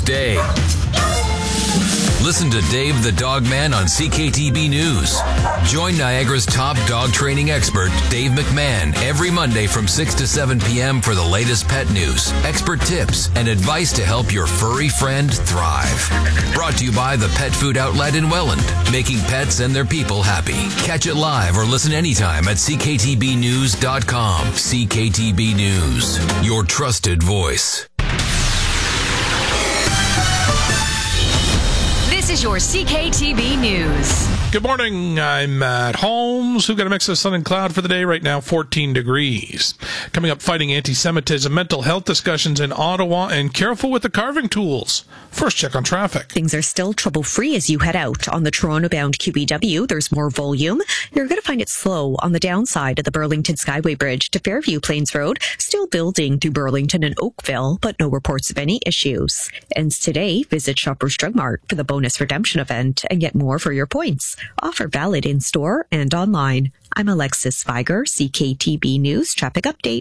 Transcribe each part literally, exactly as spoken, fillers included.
day. Listen to Dave the Dog Man on C K T B News. Join Niagara's top dog training expert, Dave McMahon, every Monday from six to seven p.m. for the latest pet news, expert tips, and advice to help your furry friend thrive. Brought to you by the Pet Food Outlet in Welland, making pets and their people happy. Catch it live or listen anytime at c k t b news dot com. C K T B News, your trusted voice. This is your C K T B News. Good morning. I'm Matt Holmes. We've got a mix of sun and cloud for the day. Right now, fourteen degrees. Coming up, fighting anti-Semitism, mental health discussions in Ottawa, and careful with the carving tools. First, check on traffic. Things are still trouble-free as you head out. On the Toronto-bound Q B W, there's more volume. You're going to find it slow on the downside of the Burlington Skyway Bridge to Fairview Plains Road. Still building through Burlington and Oakville, but no reports of any issues. And today, visit Shoppers Drug Mart for the bonus redemption event and get more for your points. Offer valid in-store and online. I'm Alexis Viger, C K T B News Traffic Update.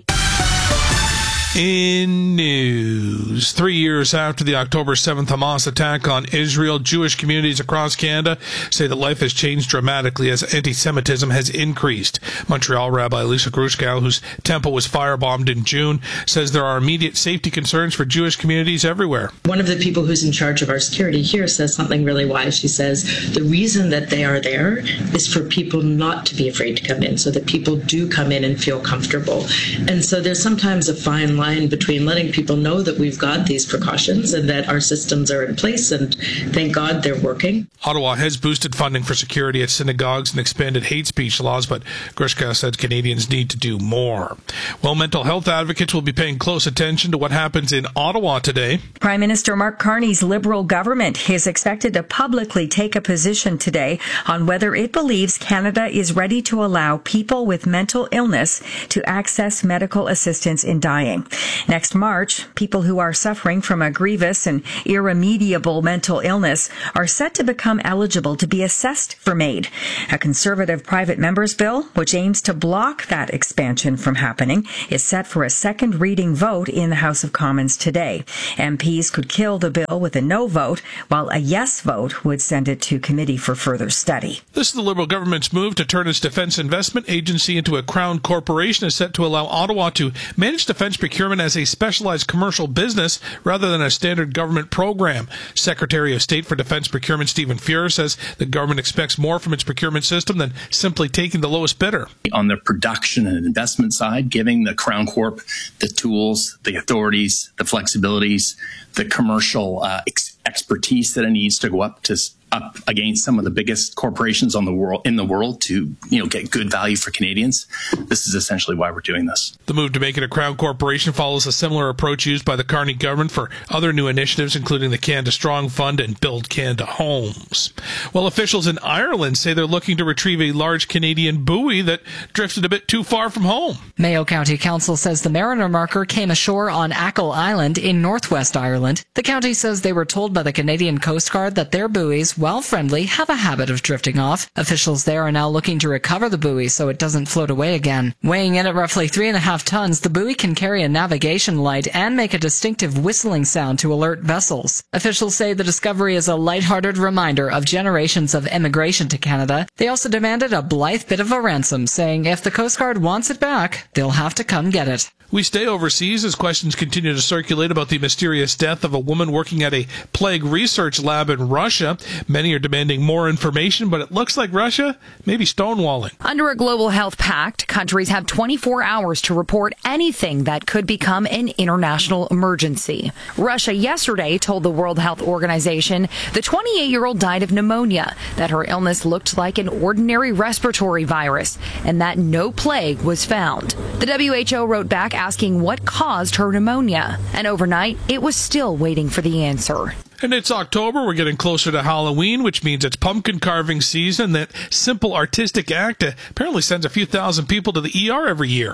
In news, three years after the October seventh Hamas attack on Israel, Jewish communities across Canada say that life has changed dramatically as anti-Semitism has increased. Montreal Rabbi Lisa Grushkow, whose temple was firebombed in June, says there are immediate safety concerns for Jewish communities everywhere. One of the people who's in charge of our security here says something really wise. She says the reason that they are there is for people not to be afraid to come in, so that people do come in and feel comfortable. And so there's sometimes a fine line between letting people know that we've got these precautions and that our systems are in place, and thank God they're working. Ottawa has boosted funding for security at synagogues and expanded hate speech laws, but Grushkow said Canadians need to do more. Well, mental health advocates will be paying close attention to what happens in Ottawa today. Prime Minister Mark Carney's Liberal government is expected to publicly take a position today on whether it believes Canada is ready to allow people with mental illness to access medical assistance in dying. Next March, people who are suffering from a grievous and irremediable mental illness are set to become eligible to be assessed for MAID. A Conservative private member's bill, which aims to block that expansion from happening, is set for a second reading vote in the House of Commons today. M Ps could kill the bill with a no vote, while a yes vote would send it to committee for further study. This is the Liberal government's move to turn its defence investment agency into a crown corporation, is set to allow Ottawa to manage defence procurement as a specialized commercial business rather than a standard government program. Secretary of State for Defence Procurement Stephen Fuhr says the government expects more from its procurement system than simply taking the lowest bidder. On the production and investment side, giving the Crown Corp the tools, the authorities, the flexibilities, the commercial uh, ex- expertise that it needs to go up to up against some of the biggest corporations on the world in the world to, you know, get good value for Canadians. This is essentially why we're doing this. The move to make it a crown corporation follows a similar approach used by the Carney government for other new initiatives, including the Canada Strong Fund and Build Canada Homes. Well, officials in Ireland say they're looking to retrieve a large Canadian buoy that drifted a bit too far from home. Mayo County Council says the Mariner marker came ashore on Achill Island in northwest Ireland. The county says they were told by the Canadian Coast Guard that their buoys, while friendly, have a habit of drifting off. Officials there are now looking to recover the buoy so it doesn't float away again. Weighing in at roughly three and a half tons, the buoy can carry a navigation light and make a distinctive whistling sound to alert vessels. Officials say the discovery is a lighthearted reminder of generations of immigration to Canada. They also demanded a blithe bit of a ransom, saying if the Coast Guard wants it back, they'll have to come get it. We stay overseas as questions continue to circulate about the mysterious death of a woman working at a plague research lab in Russia. Many are demanding more information, but it looks like Russia may be stonewalling. Under a global health pact, countries have twenty-four hours to report anything that could become an international emergency. Russia yesterday told the World Health Organization the twenty-eight-year-old died of pneumonia, that her illness looked like an ordinary respiratory virus, and that no plague was found. The W H O wrote back asking what caused her pneumonia, and overnight it was still waiting for the answer. And it's October. We're getting closer to Halloween, which means it's pumpkin carving season. That simple artistic act apparently sends a few thousand people to the E R every year. Halloween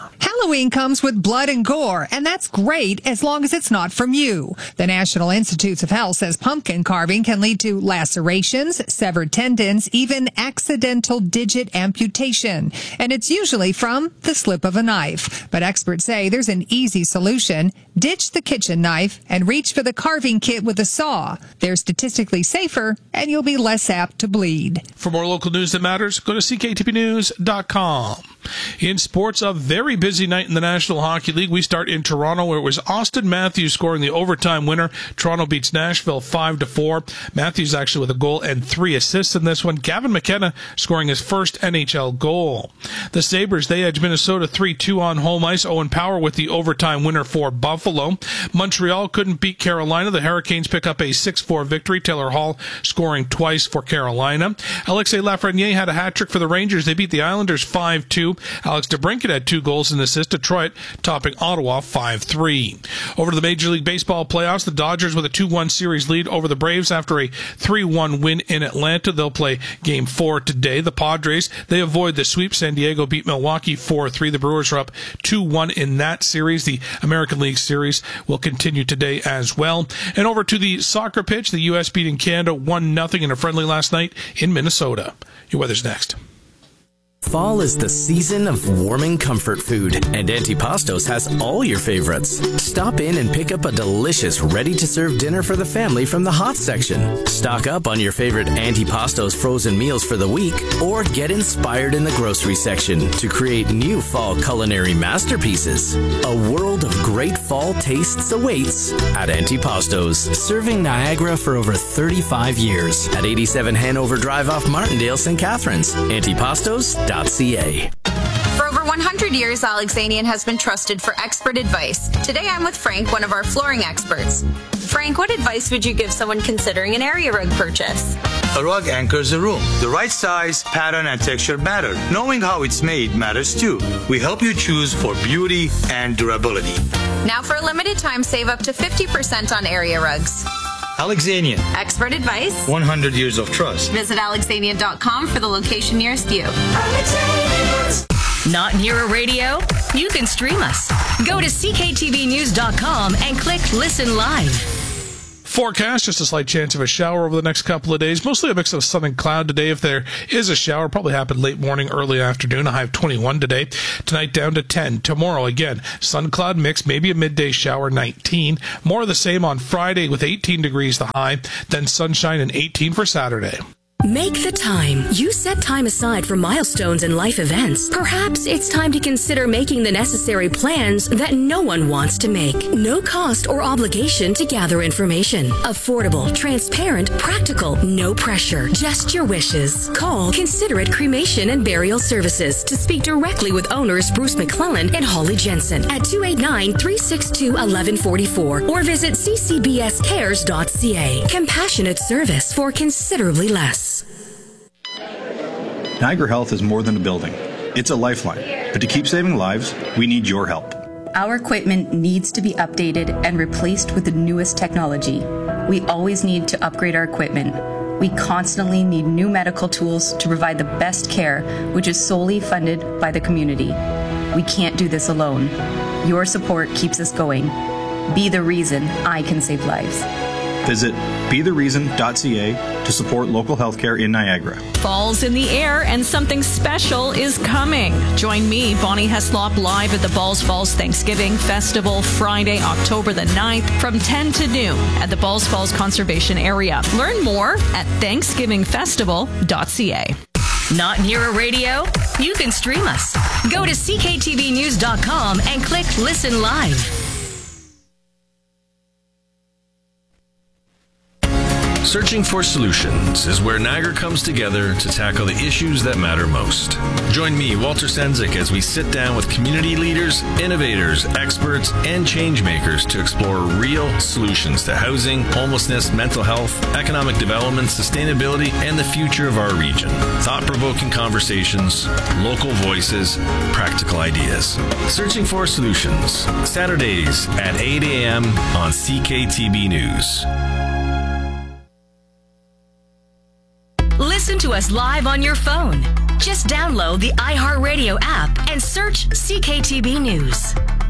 Halloween comes with blood and gore, and that's great as long as it's not from you. The National Institutes of Health says pumpkin carving can lead to lacerations, severed tendons, even accidental digit amputation. And it's usually from the slip of a knife. But experts say there's an easy solution. Ditch the kitchen knife and reach for the carving kit with a saw. They're statistically safer, and you'll be less apt to bleed. For more local news that matters, go to C K T B news dot com. In sports, a very busy night in the National Hockey League. We start in Toronto, where it was Austin Matthews scoring the overtime winner. Toronto beats Nashville five to four. Matthews actually with a goal and three assists in this one. Gavin McKenna scoring his first N H L goal. The Sabres, they edge Minnesota three two on home ice. Owen Power with the overtime winner for Buffalo. Montreal couldn't beat Carolina. The Hurricanes pick up a six four victory. Taylor Hall scoring twice for Carolina. Alexis Lafreniere had a hat trick for the Rangers. They beat the Islanders five two. Alex DeBrincat had two goals and assists. Detroit topping Ottawa five three. Over to the Major League Baseball playoffs, the Dodgers with a two one series lead over the Braves after a three one win in Atlanta. They'll play game four today. The Padres, they avoid the sweep. San Diego beat Milwaukee four three. The Brewers are up two one in that series. The American League Series will continue today as well. And over to the soccer pitch, the U S beating Canada one nothing in a friendly last night in Minnesota. Your weather's next. Fall is the season of warming comfort food, and Antipastos has all your favorites. Stop in and pick up a delicious, ready-to-serve dinner for the family from the hot section. Stock up on your favorite Antipastos frozen meals for the week, or get inspired in the grocery section to create new fall culinary masterpieces. A world of great fall tastes awaits at Antipastos, serving Niagara for over thirty-five years at eighty-seven Hanover Drive off Martindale, Saint Catharines. Antipastos dot c a. For over one hundred years, Alexanian has been trusted for expert advice. Today I'm with Frank, one of our flooring experts. Frank, what advice would you give someone considering an area rug purchase? A rug anchors a room. The right size, pattern, and texture matter. Knowing how it's made matters too. We help you choose for beauty and durability. Now for a limited time, save up to fifty percent on area rugs. Alexanian. Expert advice. one hundred years of trust. Visit Alexanian dot com for the location nearest you. Not near a radio? You can stream us. Go to C K T V news dot com and click Listen Live. Forecast, just a slight chance of a shower over the next couple of days. Mostly a mix of sun and cloud today. If there is a shower, probably happen late morning, early afternoon. A high of twenty-one today. Tonight down to ten. Tomorrow, again, sun cloud mix, maybe a midday shower, nineteen. More of the same on Friday with eighteen degrees the high. Then sunshine and eighteen for Saturday. Make the time. You set time aside for milestones and life events. Perhaps it's time to consider making the necessary plans that no one wants to make. No cost or obligation to gather information. Affordable, transparent, practical, no pressure. Just your wishes. Call Considerate Cremation and Burial Services to speak directly with owners Bruce McClellan and Holly Jensen at two eight nine, three six two, one one four four or visit c c b s cares dot c a. Compassionate service for considerably less. Niagara Health is more than a building. It's a lifeline. But to keep saving lives, we need your help. Our equipment needs to be updated and replaced with the newest technology. We always need to upgrade our equipment. We constantly need new medical tools to provide the best care, which is solely funded by the community. We can't do this alone. Your support keeps us going. Be the reason I can save lives. Visit be the reason dot c a to support local healthcare in Niagara. Fall's in the air and something special is coming. Join me, Bonnie Heslop, live at the Balls Falls Thanksgiving Festival Friday, October the ninth from ten to noon at the Balls Falls Conservation Area. Learn more at thanksgiving festival dot c a. Not near a radio? You can stream us. Go to c k t v news dot com and click Listen Live. Searching for Solutions is where Niagara comes together to tackle the issues that matter most. Join me, Walter Senzik, as we sit down with community leaders, innovators, experts, and change makers to explore real solutions to housing, homelessness, mental health, economic development, sustainability, and the future of our region. Thought-provoking conversations, local voices, practical ideas. Searching for Solutions, Saturdays at eight a.m. on C K T B News. Listen to us live on your phone. Just download the iHeartRadio app and search C K T B News.